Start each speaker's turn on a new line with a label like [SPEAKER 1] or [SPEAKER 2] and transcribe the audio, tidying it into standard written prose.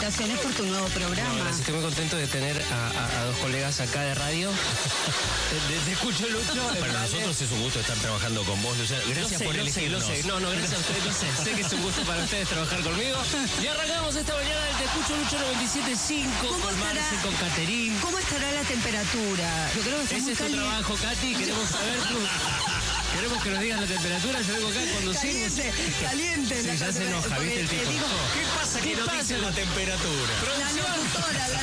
[SPEAKER 1] felicitaciones por tu nuevo programa.
[SPEAKER 2] No, estoy muy contento de tener a dos colegas acá de radio. Te escucho, Lucho.
[SPEAKER 3] Para nosotros es un gusto estar trabajando con vos, Luciano. Gracias por elegirnos.
[SPEAKER 2] Lo sé. No, gracias a ustedes, lo sé. Sé que es un gusto para ustedes trabajar conmigo. Y arrancamos esta mañana del Te Escucho, Lucho 97.5 con Marce, con Caterín.
[SPEAKER 1] ¿Cómo estará la temperatura? Yo creo que está
[SPEAKER 2] Ese
[SPEAKER 1] muy
[SPEAKER 2] es tu
[SPEAKER 1] caliente.
[SPEAKER 2] trabajo, Katy. Queremos saber Queremos que nos digas la temperatura. Yo vengo acá a conducir.
[SPEAKER 1] Caliente.
[SPEAKER 2] Sí, ya se enoja, ¿viste el tipo?
[SPEAKER 3] ¿Qué pasa que no dice la temperatura?
[SPEAKER 1] La locutora,